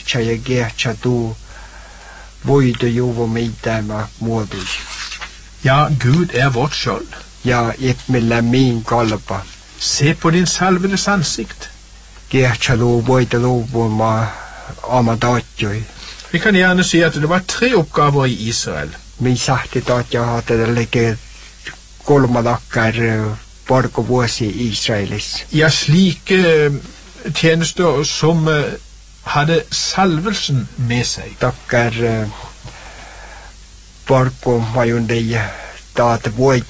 gertsa ja gertsa du voidu juvo mitään muodui. Ja, Gud vårt skjold. Ja ipmillä min kalpa. Se på din salvedes ansikt. Gertsa du voidu luvuma oma taatjoi. Vi kan gjerne si at det var 3 oppgaver i Israel. Mi sahti taatja hadde leke kolmadakkar vuosi Israelis. Ja, slike tjenester som hadde salvelsen med seg. Takkar majundei taat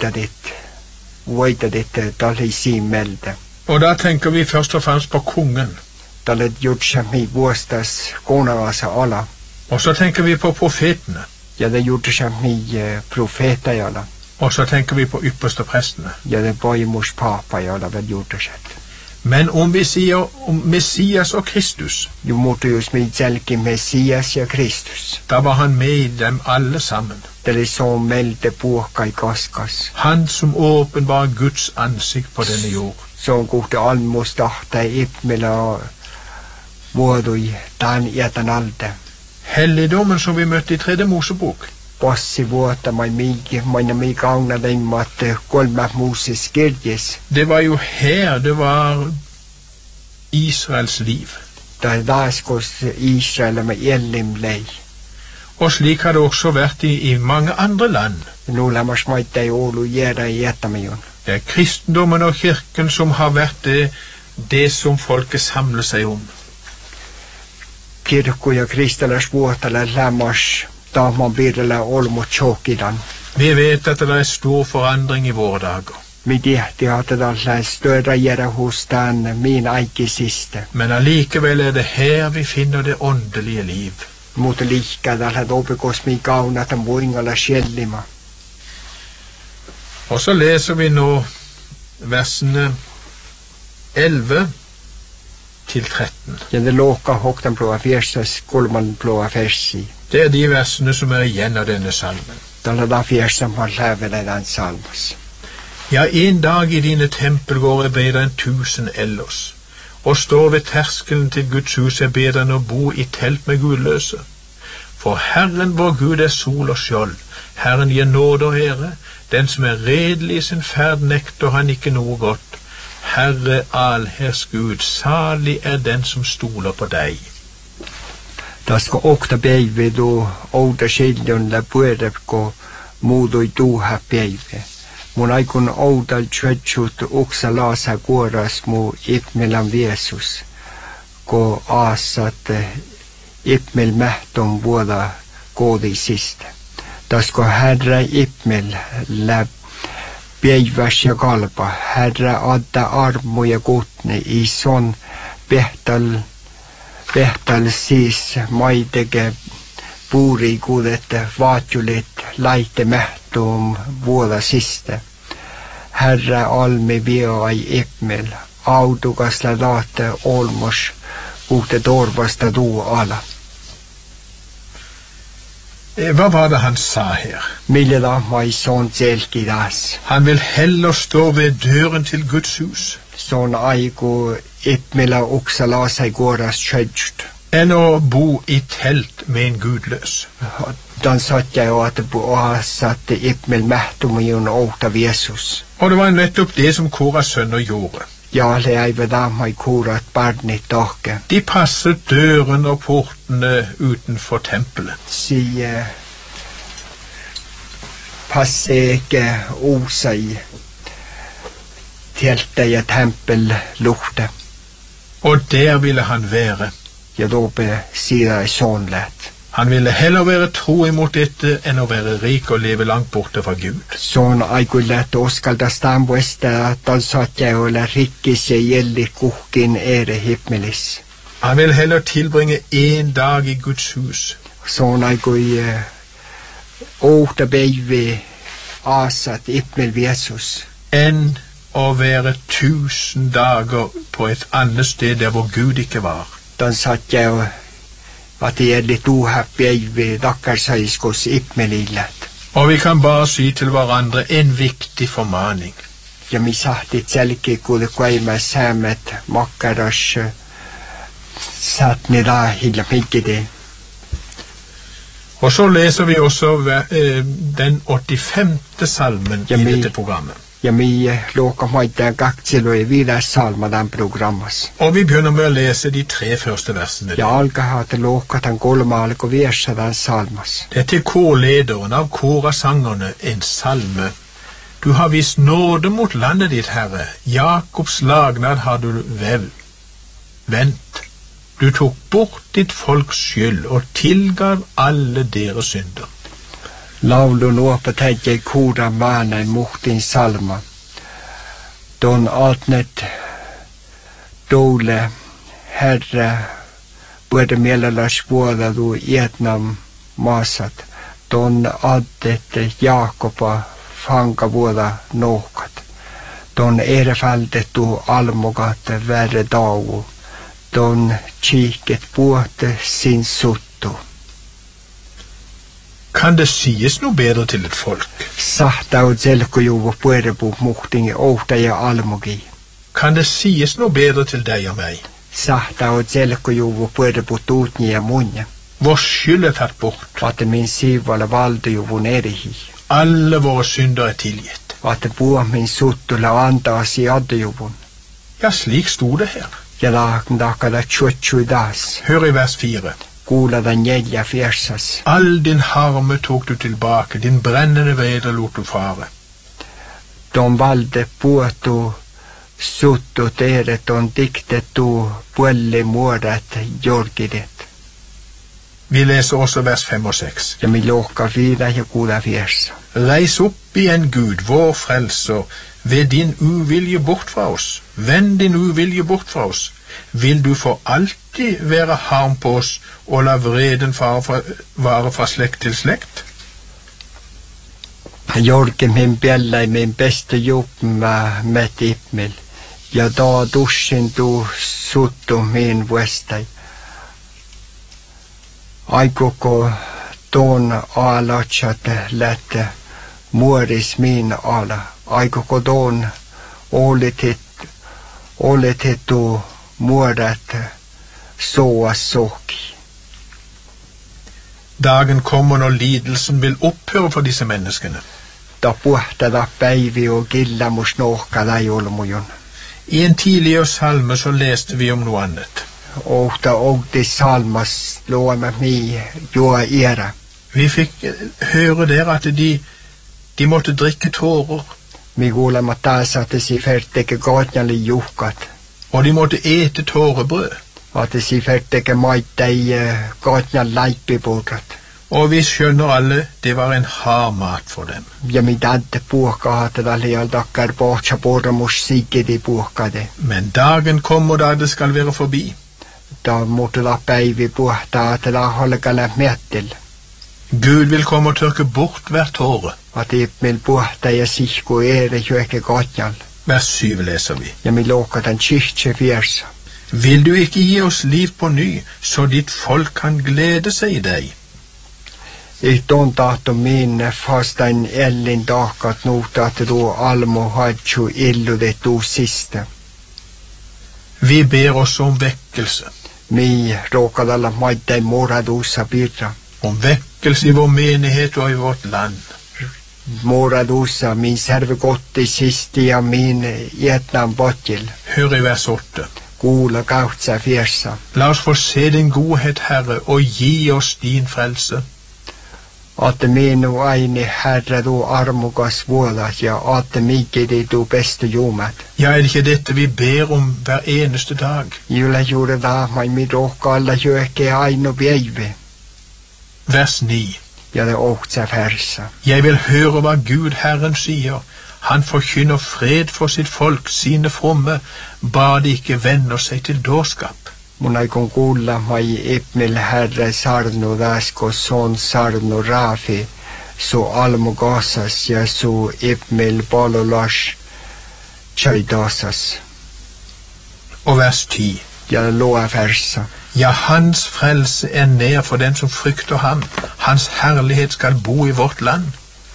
voita ditt tali simelde. Og da tenker vi først og fremst på kongen. Talet jutsami vuostas konangasa ala. Og så tenker vi på profetene. Ja, det jutsami profetajala. Og så tenker vi på ypperste prestene. Ja, det boimus papajala vel jutset. Men om vi sier om Messias og Kristus, jo måtte jo smidselke Messias ja Kristus. Da var han med i dem alle sammen. Det er så meldte puhka i kaskas. Han som åpenbar Guds ansikt på denne jord. Så kohti almustahta ipmela vuodui tan jätän alta. Helligdommen som vi møtte i 3. Mosebok. Passi vuotta maina mikä auna leimmat 3 Moses kirjes. Det var jo her det var Israels liv. Det daskos Israel med elim lei. Og slik har det også vært i mange andre land. Nå lammas maita i olu gjera i etamajun. Det er kristendommen og kirken som har vært det som folket samler seg om. Kirkku ja kristalas vuotala lammas tahman birrellä olmut tjokidan. Vi vet at det er stor forandring i våre dager. Mi tihti hatadalla större gjera hos den min aikisiste. Men allikevel er det her vi finner det åndelige liv. Mutta liikkeellä opikos mi kaunatan vuingalla sjellima. Og så leser vi nå versene 11 til 13. Ja, det låka hoktan plåa fjersas, kolman plåa fersi. Det er de versene som er igjen av denne salmen. Tällä da fjersam har lävela den salmas. Ja, en dag i dine tempelgårder er bedre enn 1000 ellers. Og står ved terskelen til Guds hus er bedre enn å bo i telt med gudløse. For Herren vår Gud er sol og skjold. Herren gir nåde og ære. Den som er redelig i sin ferd nekter han ikke noe godt. Herre allhers Gud, salig er den som stoler på deg. Da ska åkta beive då outa skiljon la puerepko muudoi tuha beive. Mun aikun outal tjötsut oksa laasa kuoras mu ipmelan Jeesus. Ko aasat ipmel mähton vuoda koodisista. Tasko Herra ipmel läp päiväs ja kalpa. Herra adda armo ja kutne i son pehtal siis maitege puuri kuudette vaatjulit laite mähtum vuoda siste. Herra almi viai ipmel. Autukas la laate olmos kuhte torvasta tuu ala. Hva var det han sa her? Mille da mai sånn selkidas. Han vil heller stå ved døren til Guds hus. Sånn aiku ipmela oksa lasai kuoras tjödjut. Enn å bo i telt med en gudløs. Dan satt jeg og at satte ipmel mähtumujun outa Jeesus. Og det var nettopp det som Koras sønner gjorde. Ja, le aive da mai kurat barnit tahke. De passet døren og portene utenfor tempelet. Si passe ikke osa i teltet ja tempellukte. Og der ville han være. Ja, da sier jeg sånn lett. Han ville heller være tro imot dette enn å være rik og leve langt borte fra Gud. Sånn aikullet oskalda stampuesta, at han satt jeg og la rikkise gjeldi kuhkin ere himmelis. Han vil heller tilbringe en dag i Guds hus. Sånn aikui åta beivi asat himmel Jesus. Enn å være 1000 dager på et annet sted der hvor Gud ikke var. Dan satt jeg og at det er litt uhappi dakkarsaiskos ipmelillet. Og vi kan bare si til hverandre en viktig formaning. Ja mi sahtit selki kuule kuimme säämet makkaras satt ned da hele piggede. Og så leser vi også den 85. salmen i dette programmet. Ja, mi låka maita gaktsil og videre salma den programmas. Og vi begynner med å lese de 3 første versene. Ja, alga hadde låka den golmalik og versa den salmas. Det er til korlederen av korsangerne en salme. Du har vist nåde mot landet ditt, Herre. Jakobs lagnad har du vendt. Du tok bort ditt folks skyld og tilgav alle deres synder. Laulu nuopa täjä kuuda maanai muhtin salma. Don atnet dole herra både mielelläs vuodadu Vietnam maasat. Don addet Jakoba fanga vuoda nohkat. Don erefältettu almogat värre dau. Don kiket puote sin suttu. Kan det sies noe bedre til et folk? Sahta og zelkojuvo puerepu muhtingi ouhta ja almogi. Kan det sies noe bedre til deg og meg? Sahta og zelkojuvo puerepu tuutni ja munja. Vår skyld er tatt bort. Vaate min siivalla valdejuvun erihi. Alle våre synder er tilgitt. Vaate puo min suttula antaasi addejuvun. Ja, slik sto det her. Ja laakndakada tjutsjui das. Hør i vers 4. Kuulada 4 versas. All din harme tok du tilbake, din brennende vrede lot du fare. De valde puotu suttut eret on diktettu puellimuodat jorgidet. Vi leser også vers 5 og 6. Ja mi låka 4 ja kuuda versa. Reis opp igjen, Gud, vår frelser, ved din uvilje bort fra oss. Vend din uvilje bort fra oss. Vil du for alltid være harm på oss og la vreden vare fra slekt til slekt? Jorgen min bjellai min beste jobben med Ipmel. Ja da dusjen du suttu min vestai. Aikoko ton alatsat lätte muoris min ala. Aikoko ton oletettu muodat soas soki. Dagen kommer når lidelsen vil opphøre for disse menneskene. Da puhtada päivi og gillamus nohkada julmujun. I en tidligere salme så leste vi om noe annet. Ohta ogdi salmas luomme mi juo era. Vi fikk høre der at de måtte drikke tårer. Mi kuulema taas at si ferteke gaatnali juhkat. Og de måtte ete tårebrød. At si ferteke maittai gaatnal laippipuurat. Og vi skjønner alle, det var en hard mat for dem. Ja mi dadde puhkaateda lialdakkar pohtsa pormus sikidi puhkade. Men dagen kommer da det skal være forbi. Da måtte la päivi puhtaateda holkala mettil. Gud vil komme og tørke bort hver tåre. At Ipmel puhta ja sihku ere jueke gaatnal. Vers 7 leser vi. Ja mi låka den kyrkje versa. Vil du ikke gi oss liv på ny, så ditt folk kan glede seg i deg? Itton tahto minne fastain ellin dakat nuutat du almo hadju illudet siste. Vi ber oss om vekkelse. Mi råkadalla maittai moradusa birra. Om vekkelse i vår menighet og i vårt land. Moradusa min serve gotti sisti ja min Vietnam botjil. Hør i vers 8. Kuula kautsa versa. La oss få se din godhet, Herre, og gi oss din frelse. At minu aini Herre du armukas vuodat ja at mikidi du beste jumat. Ja, er det ikke dette vi ber om hver eneste dag? Jula juure da mai mi råka alla jueke aino bjeive. Vers 9. Ja det åkta versa. Jeg vil høre hva Gud Herren sier. Han forkynner fred for sitt folk, sine fromme, bare de ikke vender seg til dårskap. Mun aikon kuulla mai Ipmel Herre sarnu dasko son sarnu rafi, so almu gasas ja so Ipmel balolas chaidasas. Og vers 10. Ja loa versa. Ja, hans frelse er nær for den som frykter ham. Hans herlighet skal bo i vårt land.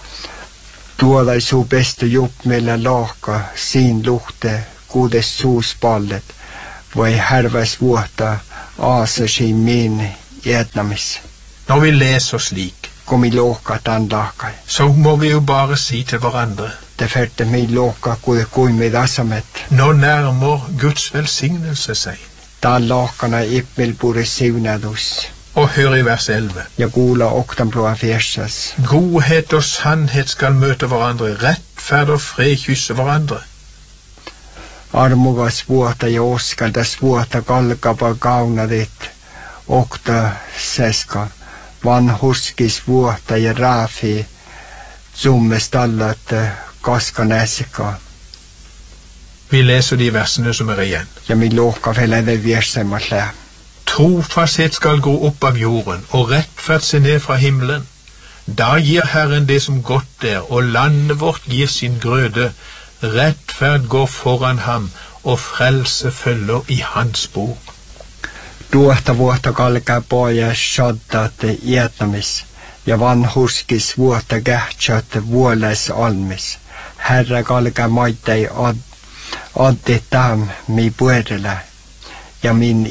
Tuoda su beste Ipmel laka sin luhte kudes suuspallet. Voi härväs vuotta aasasi min etnamis. Når vi leser slik, Kun mi lohkat anlakai. så må vi jo bare si til hverandre, Det ferte mi lohka kui med asamet. nå nærmer Guds velsignelse seg. Da lakana ippel burde siunadus. Og hør i vers 11. Ja kuulla oktan plua fiersas. Godhet og sannhet skal møte hverandre, rettferd og fred kysse hverandre. Armugas vuotta ja uskaltas vuotta kalkapa kaunadit. Okta seska. Vanhuskis vuotta ja raafi. Zummest allat kaska näsika. Vi leser de versene som er igjen. Ja mi lohka velede viersemmasle. Trofasthet skal gå opp av jorden, og rettferd se ned fra himmelen. Da gir Herren det som godt er, og landet vårt gir sin grøde. Rettferd går foran ham, og frelse følger i hans spor. Tuohta vuotta kalkaa poja shaddat ietnamis. Ja vanhuskis vuotta kähtsät vuoles almis. Herra kalkaa maittei addi tam mi puerellä. Ja min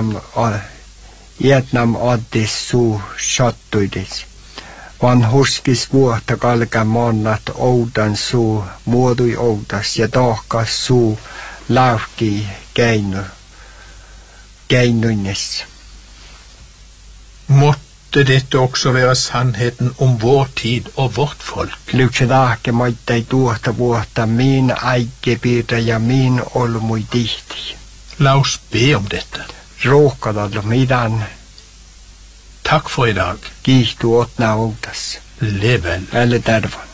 Vietnam addis suu sattuidis. Vanhuskis vuotta kalkaa mannat oudan suu muodui oudas ja tahkas suu laufki keinuinnes. Måtte dette også være sannheten om vår tid og vårt folk. Lyksadaake maittei tuohta vuotta min äikkepiirtä ja min olmui tihti. La oss be om dette. Ruohkadalla midan Takk for i dag. kiihtu otna oudas. Lev vel. Eller terva.